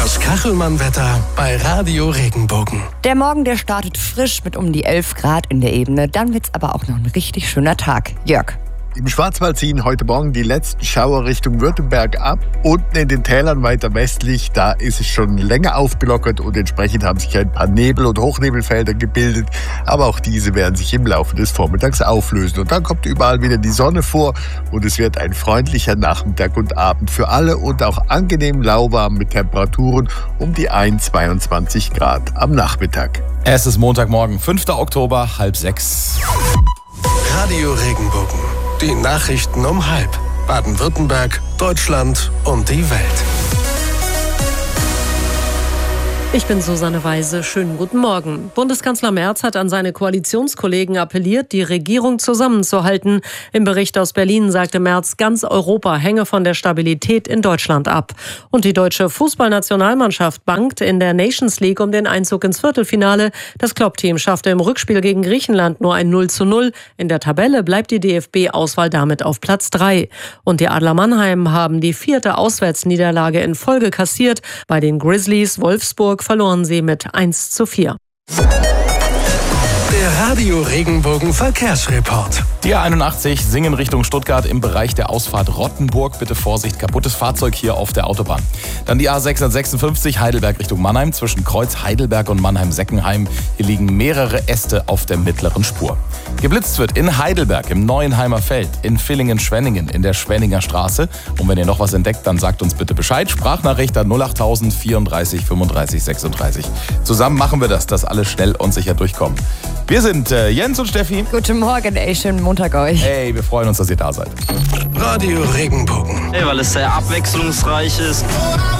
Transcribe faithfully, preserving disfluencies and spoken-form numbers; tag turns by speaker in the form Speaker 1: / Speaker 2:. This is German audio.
Speaker 1: Das Kachelmann-Wetter bei Radio Regenbogen.
Speaker 2: Der Morgen, der startet frisch mit um die elf Grad in der Ebene. Dann wird's aber auch noch ein richtig schöner Tag. Jörg.
Speaker 3: Im Schwarzwald ziehen heute Morgen die letzten Schauer Richtung Württemberg ab. Unten in den Tälern weiter westlich, da ist es schon länger aufgelockert und entsprechend haben sich ein paar Nebel- und Hochnebelfelder gebildet. Aber auch diese werden sich im Laufe des Vormittags auflösen. Und dann kommt überall wieder die Sonne vor und es wird ein freundlicher Nachmittag und Abend für alle und auch angenehm lauwarm mit Temperaturen um die einundzwanzig Grad am Nachmittag.
Speaker 4: Es ist Montagmorgen, fünfter Oktober, halb sechs.
Speaker 1: Radio Regenbogen. Die Nachrichten um halb. Baden-Württemberg, Deutschland und die Welt.
Speaker 5: Ich bin Susanne Weise. Schönen guten Morgen. Bundeskanzler Merz hat an seine Koalitionskollegen appelliert, die Regierung zusammenzuhalten. Im Bericht aus Berlin sagte Merz, ganz Europa hänge von der Stabilität in Deutschland ab. Und die deutsche Fußballnationalmannschaft bangt in der Nations League um den Einzug ins Viertelfinale. Das Klopp-Team schaffte im Rückspiel gegen Griechenland nur ein null zu null. In der Tabelle bleibt die D F B-Auswahl damit auf Platz drei. Und die Adler Mannheim haben die vierte Auswärtsniederlage in Folge kassiert. Bei den Grizzlies Wolfsburg verloren sie mit eins zu vier.
Speaker 1: Der Radio Regenbogen Verkehrsreport.
Speaker 4: Die A einundachtzig Singen Richtung Stuttgart im Bereich der Ausfahrt Rottenburg. Bitte Vorsicht, kaputtes Fahrzeug hier auf der Autobahn. Dann die A sechshundertsechsundfünfzig Heidelberg Richtung Mannheim zwischen Kreuz Heidelberg und Mannheim-Seckenheim. Hier liegen mehrere Äste auf der mittleren Spur. Geblitzt wird in Heidelberg im Neuenheimer Feld, in Villingen-Schwenningen, in der Schwenninger Straße. Und wenn ihr noch was entdeckt, dann sagt uns bitte Bescheid. Sprachnachricht an null acht tausend vierunddreißig fünfunddreißig sechsunddreißig. Zusammen machen wir das, dass alle schnell und sicher durchkommen. Wir sind äh, Jens und Steffi.
Speaker 2: Guten Morgen, ey, schönen Montag euch.
Speaker 4: Hey, wir freuen uns, dass ihr da seid.
Speaker 1: Radio Regenbogen.
Speaker 6: Hey, weil es sehr abwechslungsreich ist.